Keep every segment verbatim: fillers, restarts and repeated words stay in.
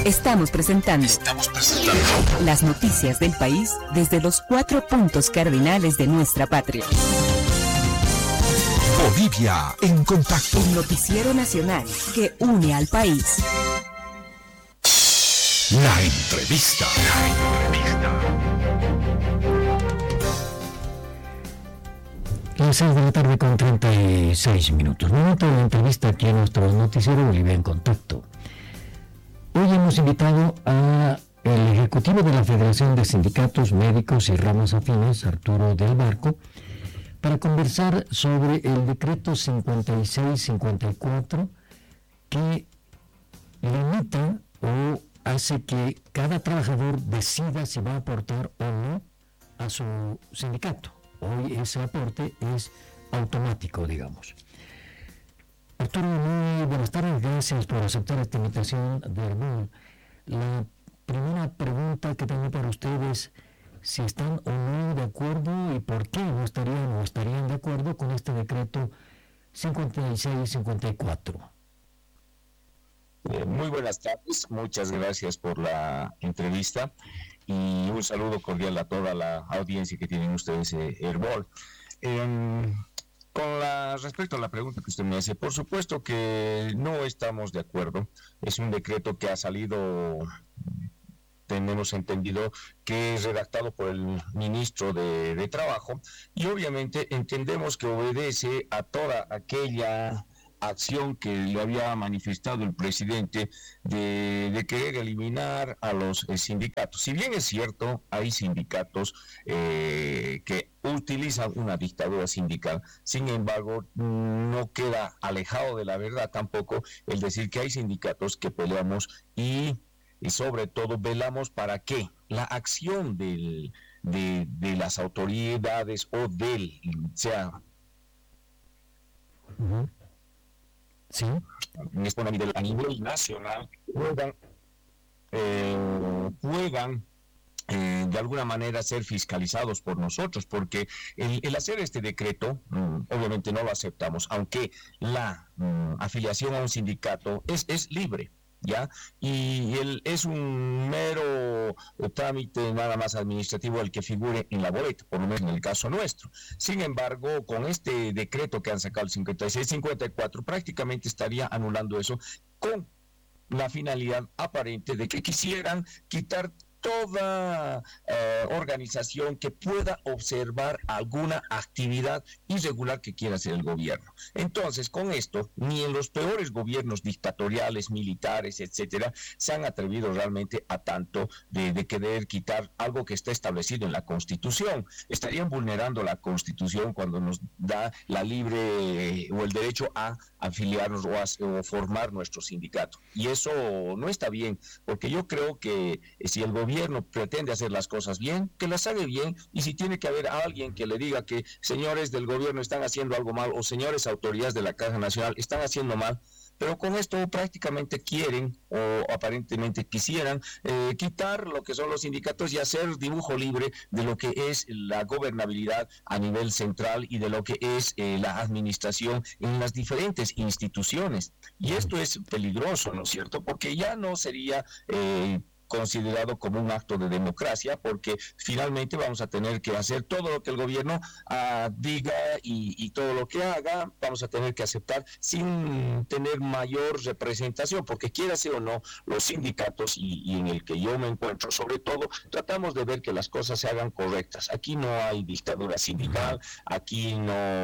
Estamos presentando, Estamos presentando las noticias del país desde los cuatro puntos cardinales de nuestra patria. Bolivia en contacto. Un noticiero nacional que une al país. La entrevista. La entrevista. Las seis de la tarde con treinta y seis minutos. Momento de la entrevista aquí en nuestro noticiero Bolivia en contacto. Hoy hemos invitado al ejecutivo de la Federación de Sindicatos Médicos y Ramas Afines, Arturo del Barco, para conversar sobre el decreto cincuenta y seis cincuenta y cuatro que limita o hace que cada trabajador decida si va a aportar o no a su sindicato. Hoy ese aporte es automático, digamos. Arturo, muy buenas tardes, gracias por aceptar esta invitación de Herbol. La primera pregunta que tengo para ustedes, si están o no de acuerdo y por qué no estarían o estarían de acuerdo con este decreto cincuenta y seis cincuenta y cuatro. Eh, muy buenas tardes, muchas gracias por la entrevista y un saludo cordial a toda la audiencia que tienen ustedes, eh, Herbol. Eh, Con la, respecto a la pregunta que usted me hace, por supuesto que no estamos de acuerdo. Es un decreto que ha salido, tenemos entendido, que es redactado por el ministro de, de Trabajo y obviamente entendemos que obedece a toda aquella acción que le había manifestado el presidente de, de querer eliminar a los eh, sindicatos. Si bien es cierto, hay sindicatos eh, que utilizan una dictadura sindical, sin embargo, no queda alejado de la verdad tampoco el decir que hay sindicatos que peleamos y, y sobre todo velamos para que la acción del, de, de las autoridades o del, sea... Uh-huh. Sí. A nivel, a nivel nacional puedan, eh, puedan eh, de alguna manera ser fiscalizados por nosotros, porque el, el hacer este decreto, mmm, obviamente no lo aceptamos, aunque la mmm, afiliación a un sindicato es, es libre. ¿Ya? Y él es un mero trámite nada más administrativo el que figure en la boleta, por lo menos en el caso nuestro. Sin embargo, con este decreto que han sacado el cincuenta y seis cincuenta y cuatro, prácticamente estaría anulando eso con la finalidad aparente de que quisieran quitar toda eh, organización que pueda observar alguna actividad irregular que quiera hacer el gobierno. Entonces, con esto, ni en los peores gobiernos dictatoriales, militares, etcétera, se han atrevido realmente a tanto de, de querer quitar algo que está establecido en la Constitución. Estarían vulnerando la Constitución cuando nos da la libre eh, o el derecho a afiliarnos o a o formar nuestro sindicato. Y eso no está bien, porque yo creo que eh, si el gobierno gobierno pretende hacer las cosas bien, que las haga bien, y si tiene que haber alguien que le diga que señores del gobierno están haciendo algo mal o señores autoridades de la Caja Nacional están haciendo mal, pero con esto prácticamente quieren o aparentemente quisieran eh, quitar lo que son los sindicatos y hacer dibujo libre de lo que es la gobernabilidad a nivel central y de lo que es eh, la administración en las diferentes instituciones. Y esto es peligroso, ¿no es cierto? Porque ya no sería... Eh, considerado como un acto de democracia, porque finalmente vamos a tener que hacer todo lo que el gobierno uh, diga y, y todo lo que haga, vamos a tener que aceptar sin tener mayor representación, porque quiera ser o no, los sindicatos y, y en el que yo me encuentro, sobre todo, tratamos de ver que las cosas se hagan correctas. Aquí no hay dictadura sindical, aquí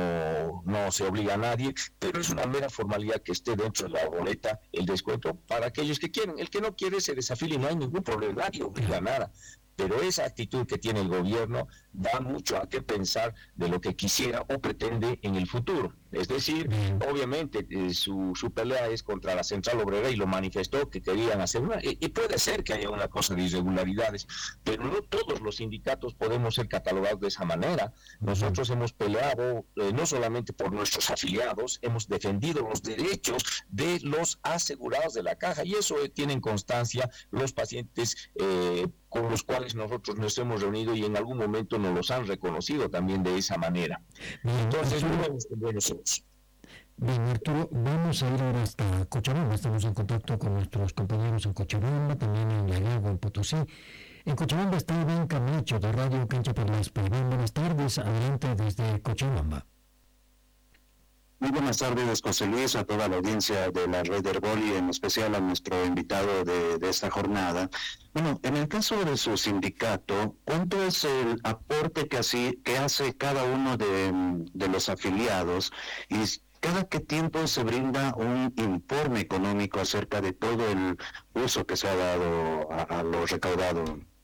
no, no se obliga a nadie, pero es una mera formalidad que esté dentro de la boleta el descuento para aquellos que quieren. El que no quiere se desafilia y no hay ningún problema, nadie obliga a nada, pero esa actitud que tiene el gobierno da mucho a qué pensar de lo que quisiera o pretende en el futuro. Es decir, obviamente eh, su, su pelea es contra la Central Obrera y lo manifestó que querían hacer una, y, y puede ser que haya una cosa de irregularidades, pero no todos los sindicatos podemos ser catalogados de esa manera. Nosotros uh-huh. hemos peleado eh, no solamente por nuestros afiliados, hemos defendido los derechos de los asegurados de la caja, y eso eh, tienen constancia los pacientes eh, con los cuales nosotros nos hemos reunido y en algún momento nos los han reconocido también de esa manera. Bien, Entonces, Arturo, no hemos tenido nosotros. Bien, Arturo, vamos a ir ahora hasta Cochabamba. Estamos en contacto con nuestros compañeros en Cochabamba, también en Lago, en Potosí. En Cochabamba está Iván Camacho, de Radio Cancha por las Iván, buenas tardes, adelante desde Cochabamba. Muy buenas tardes, José Luis, a toda la audiencia de la Red Herbol y en especial a nuestro invitado de, de esta jornada. Bueno, en el caso de su sindicato, ¿cuánto es el aporte que, así, que hace cada uno de, de los afiliados? Y cada qué tiempo se brinda un informe económico acerca de todo el uso que se ha dado a, a lo recaudado.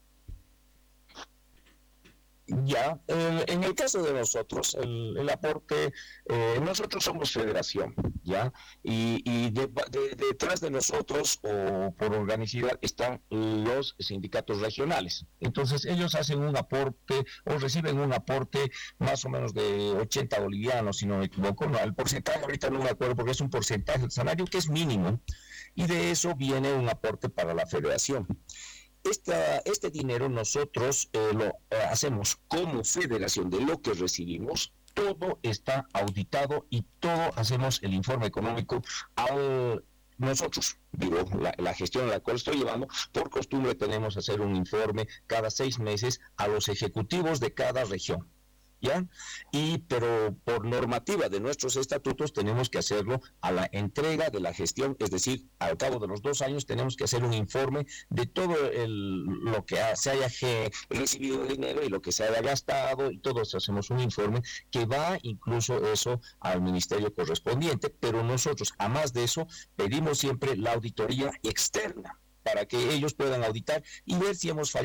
Ya, eh, en el caso de nosotros, el, el aporte, eh, nosotros somos federación, ¿ya? Y, y de, de, detrás de nosotros, o por organicidad, están los sindicatos regionales. Entonces, ellos hacen un aporte, o reciben un aporte más o menos de ochenta bolivianos, si no me equivoco. No, el porcentaje ahorita no me acuerdo, porque es un porcentaje del salario que es mínimo, y de eso viene un aporte para la federación. Esta, este dinero nosotros eh, lo eh, hacemos como federación de lo que recibimos, todo está auditado y todo hacemos el informe económico al nosotros, digo, la, la gestión a la cual estoy llevando, por costumbre tenemos que hacer un informe cada seis meses a los ejecutivos de cada región. ¿Ya? Y pero por normativa de nuestros estatutos tenemos que hacerlo a la entrega de la gestión, es decir, al cabo de los dos años tenemos que hacer un informe de todo el, lo que ha, se haya ge, recibido de dinero y lo que se haya gastado, y todo eso hacemos un informe que va incluso eso al ministerio correspondiente, pero nosotros, a más de eso, pedimos siempre la auditoría externa para que ellos puedan auditar y ver si hemos fallado